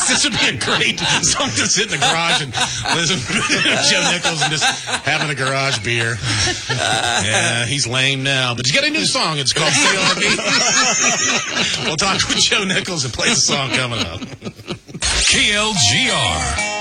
This would be a great song to sit in the garage and listen to Joe Nichols and just having a garage beer. Yeah, he's lame now, but he's got a new song. It's called CLRB. We'll talk with Joe Nichols and play the song coming up. KLGR.